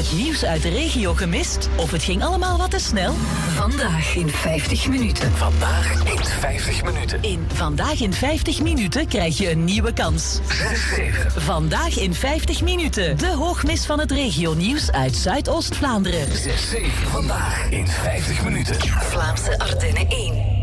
Nieuws uit de regio gemist? Of het ging allemaal wat te snel? Vandaag in 50 minuten. Vandaag in 50 minuten. In Vandaag in 50 minuten krijg je een nieuwe kans. 6-7. Vandaag in 50 minuten. De hoogmis van het regionieuws uit Zuidoost-Vlaanderen. 6-7. Vandaag in 50 minuten. Vlaamse Ardennen 1.